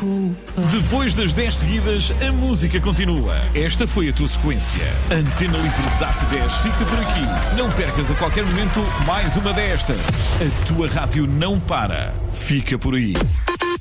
culpa. Depois das 10 seguidas, a música continua. Esta foi a tua sequência. Antena Livre DAT 10 fica por aqui. Não percas a qualquer momento mais uma destas. A tua rádio não para. Fica por aí.